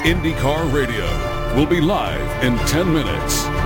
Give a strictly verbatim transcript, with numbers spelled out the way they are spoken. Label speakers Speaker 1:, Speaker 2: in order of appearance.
Speaker 1: IndyCar Radio will be live in ten minutes.